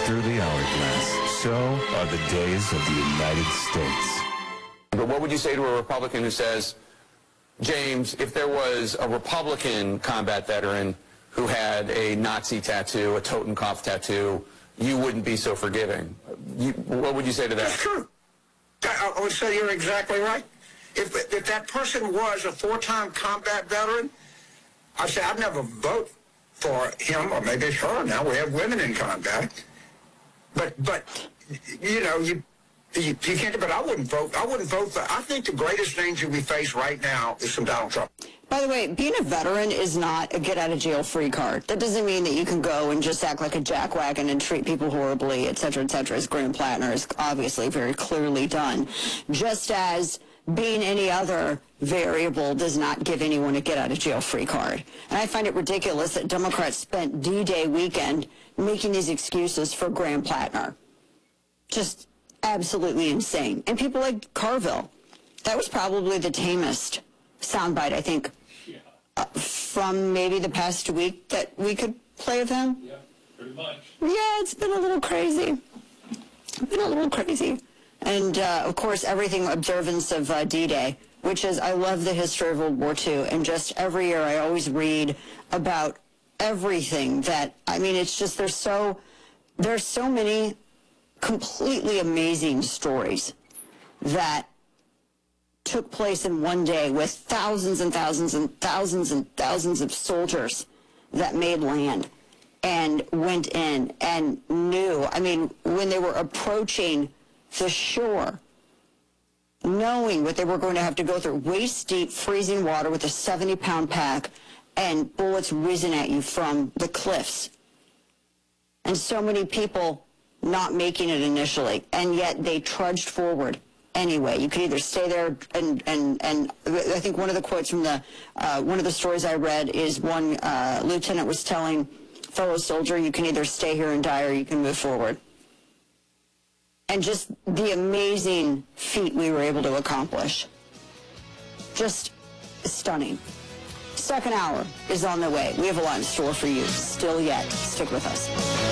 through the hourglass. So are the days of the United States. But what would you say to a Republican who says, James, if there was a Republican combat veteran who had a Nazi tattoo, a Totenkopf tattoo, you wouldn't be so forgiving? What would you say to that? That's true. I would say you're exactly right. If that person was a 4-time combat veteran, I'd say I'd never vote for him, or maybe it's her. Now we have women in combat. But you know, you can't. But I wouldn't vote. I wouldn't vote for. I think the greatest danger we face right now is from Donald Trump. By the way, being a veteran is not a get-out-of-jail-free card. That doesn't mean that you can go and just act like a jackwagon and treat people horribly, et cetera, as Graham Plattner has obviously very clearly done. Just as being any other variable does not give anyone a get-out-of-jail-free card. And I find it ridiculous that Democrats spent D-Day weekend making these excuses for Graham Plattner. Just absolutely insane. And people like Carville. That was probably the tamest soundbite, I think, from maybe the past week that we could play of him. Yeah, pretty much. Yeah, it's been a little crazy. And, of course, everything observance of D-Day, which is, I love the history of World War II, and just every year I always read about everything that, I mean, it's just, there's so many completely amazing stories that took place in one day with thousands and thousands and thousands and thousands of soldiers that made land and went in and knew, I mean, when they were approaching the shore, knowing what they were going to have to go through, waist-deep freezing water with a 70-pound pack and bullets whizzing at you from the cliffs. And so many people not making it initially, and yet they trudged forward anyway. You could either stay there and I think one of the quotes from the one of the stories I read is one lieutenant was telling fellow soldier, you can either stay here and die or you can move forward. And just the amazing feat we were able to accomplish. Just stunning. Second hour is on the way. We have a lot in store for you still yet. Stick with us.